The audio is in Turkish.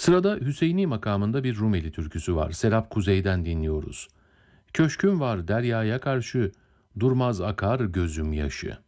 Sırada Hüseyini makamında bir Rumeli türküsü var. Serap Kuzey'den dinliyoruz. Köşküm var deryaya karşı, durmaz akar gözüm yaşı.